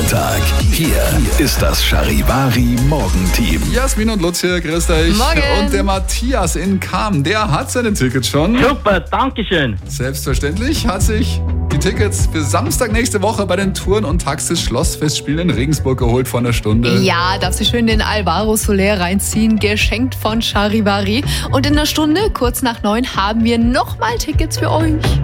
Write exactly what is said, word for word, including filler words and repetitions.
Vormittag. Hier ist das Charivari Morgenteam. Jasmin und Lutz hier, grüßt euch. Morgen. Und der Matthias in Cham, der hat seine Tickets schon. Super, dankeschön. Selbstverständlich hat sich die Tickets für Samstag nächste Woche bei den Touren- und Taxis Schlossfestspielen in Regensburg geholt vor einer Stunde. Ja, darf sich schön den Alvaro Soler reinziehen, geschenkt von Charivari. Und in einer Stunde, kurz nach neun, haben wir nochmal Tickets für euch.